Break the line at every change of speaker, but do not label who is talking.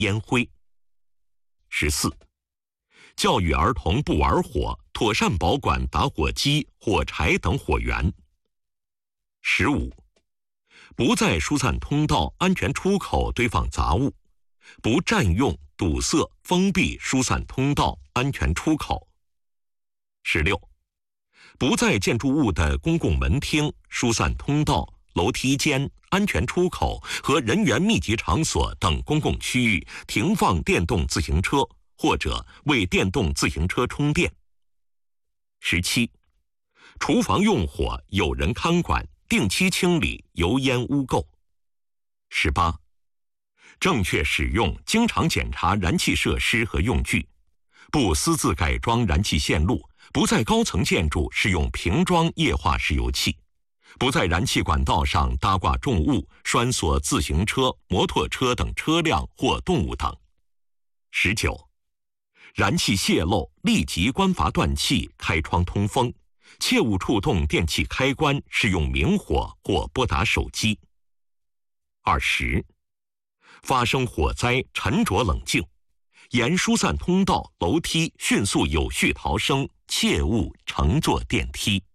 烟灰。14、教育儿童不玩火，妥善保管打火机、火柴等火源。15、不在疏散通道安全出口堆放杂物，不占用、堵塞、封闭疏散通道安全出口。16、不在建筑物的公共门厅、疏散通道、楼梯间、安全出口和人员密集场所等公共区域停放电动自行车，或者为电动自行车充电。17、厨房用火有人看管，定期清理油烟污垢。18、正确使用、经常检查燃气设施和用具，不私自改装燃气线路，不在高层建筑使用瓶装液化石油气，不在燃气管道上搭挂重物、拴锁自行车、摩托车等车辆或动物等。19、燃气泄漏，立即关阀断气，开窗通风，切勿触动电器开关，使用明火或拨打手机。20、发生火灾，沉着冷静，沿疏散通道、楼梯迅速有序逃生，切勿乘坐电梯。